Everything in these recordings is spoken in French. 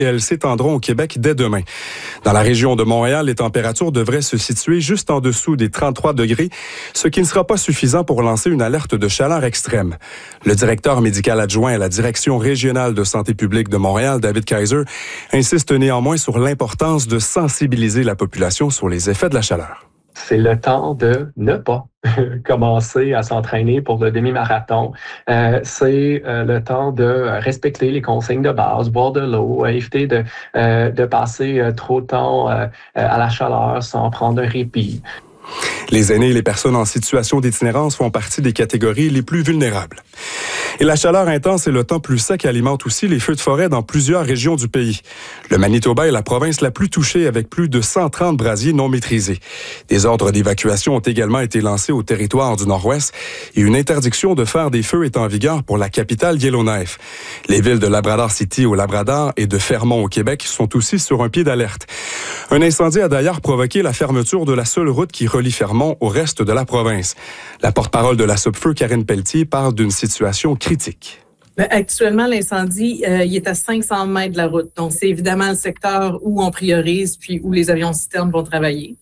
et elles s'étendront au Québec dès demain. Dans la région de Montréal, les températures devraient se situer juste en dessous des 33 degrés, ce qui ne sera pas suffisant pour lancer une alerte de chaleur extrême. Le directeur médical adjoint à la Direction régionale de santé publique de Montréal, David Kaiser, insiste néanmoins sur l'importance de sensibiliser la population sur les effets de la chaleur. C'est le temps de ne pas commencer à s'entraîner pour le demi-marathon. C'est le temps de respecter les consignes de base, boire de l'eau, éviter de passer trop de temps à la chaleur sans prendre un répit. Les aînés et les personnes en situation d'itinérance font partie des catégories les plus vulnérables. Et la chaleur intense et le temps plus sec alimentent aussi les feux de forêt dans plusieurs régions du pays. Le Manitoba est la province la plus touchée avec plus de 130 brasiers non maîtrisés. Des ordres d'évacuation ont également été lancés au territoire du Nord-Ouest et une interdiction de faire des feux est en vigueur pour la capitale Yellowknife. Les villes de Labrador City au Labrador et de Fermont au Québec sont aussi sur un pied d'alerte. Un incendie a d'ailleurs provoqué la fermeture de la seule route qui relie Fermont au reste de la province. La porte-parole de la Sopfeu, Karine Pelletier, parle d'une situation critique. Actuellement, l'incendie, il est à 500 mètres de la route. Donc, c'est évidemment le secteur où on priorise puis où les avions citernes vont travailler.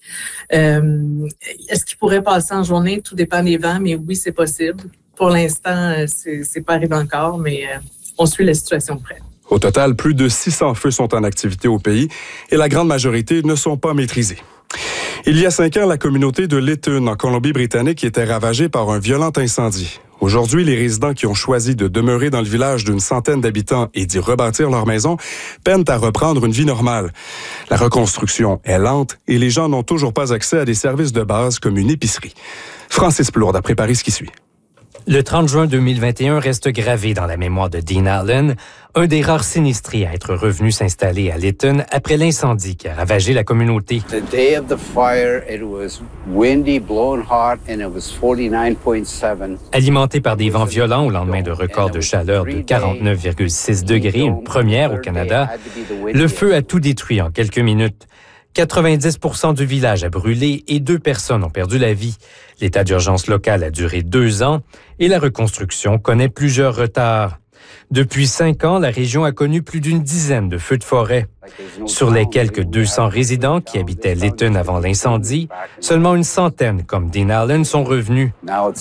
Est-ce qu'ils pourraient passer en journée? Tout dépend des vents, mais oui, c'est possible. Pour l'instant, c'est pas arrivé encore, mais on suit la situation de près. Au total, plus de 600 feux sont en activité au pays et la grande majorité ne sont pas maîtrisés. Il y a 5 ans, la communauté de Lytton, en Colombie-Britannique, était ravagée par un violent incendie. Aujourd'hui, les résidents qui ont choisi de demeurer dans le village d'une centaine d'habitants et d'y rebâtir leur maison peinent à reprendre une vie normale. La reconstruction est lente et les gens n'ont toujours pas accès à des services de base comme une épicerie. Francis Plourde a préparé ce qui suit. Le 30 juin 2021 reste gravé dans la mémoire de Dean Allen, un des rares sinistrés à être revenu s'installer à Lytton après l'incendie qui a ravagé la communauté. The day of the fire, it was windy, blowing hot, and it was 49.7. Alimenté par des vents violents au lendemain de records de chaleur de 49,6 degrés, une première au Canada, le feu a tout détruit en quelques minutes. 90% du village a brûlé et 2 personnes ont perdu la vie. L'état d'urgence local a duré 2 ans et la reconstruction connaît plusieurs retards. Depuis 5 ans, la région a connu plus d'une dizaine de feux de forêt. Sur les quelques 200 résidents qui habitaient Lytton avant l'incendie, seulement une centaine, comme Dean Allen, sont revenus.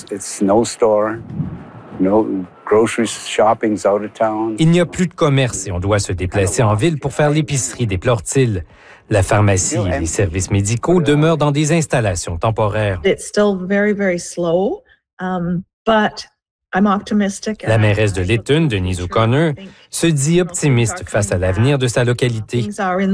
Il n'y a plus de commerce et on doit se déplacer en ville pour faire l'épicerie, déplore-t-il. La pharmacie et les services médicaux demeurent dans des installations temporaires. La mairesse de Lytton, Denise O'Connor, se dit optimiste face à l'avenir de sa localité.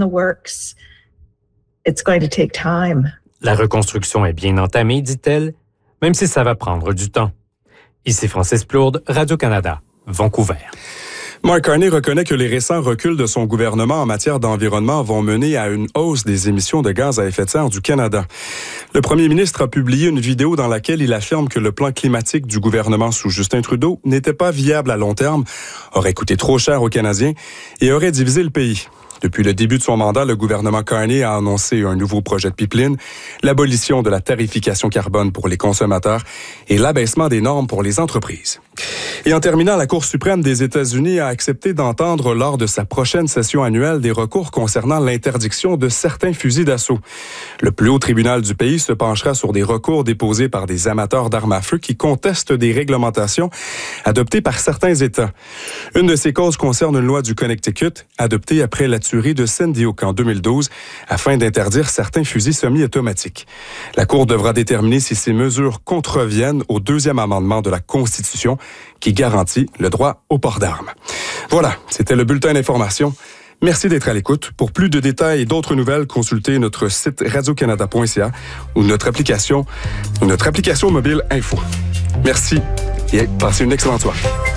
La reconstruction est bien entamée, dit-elle, même si ça va prendre du temps. Ici Francis Plourde, Radio-Canada, Vancouver. Mark Carney reconnaît que les récents reculs de son gouvernement en matière d'environnement vont mener à une hausse des émissions de gaz à effet de serre du Canada. Le premier ministre a publié une vidéo dans laquelle il affirme que le plan climatique du gouvernement sous Justin Trudeau n'était pas viable à long terme, aurait coûté trop cher aux Canadiens et aurait divisé le pays. Depuis le début de son mandat, le gouvernement Carney a annoncé un nouveau projet de pipeline, l'abolition de la tarification carbone pour les consommateurs et l'abaissement des normes pour les entreprises. Et en terminant, la Cour suprême des États-Unis a accepté d'entendre lors de sa prochaine session annuelle des recours concernant l'interdiction de certains fusils d'assaut. Le plus haut tribunal du pays se penchera sur des recours déposés par des amateurs d'armes à feu qui contestent des réglementations adoptées par certains États. Une de ces causes concerne une loi du Connecticut adoptée après la tuerie de Sandy Hook en 2012 afin d'interdire certains fusils semi-automatiques. La Cour devra déterminer si ces mesures contreviennent au 2e amendement de la Constitution qui garantit le droit au port d'armes. Voilà, c'était le bulletin d'information. Merci d'être à l'écoute. Pour plus de détails et d'autres nouvelles, consultez notre site radiocanada.ca ou notre application mobile Info. Merci et passez une excellente soirée.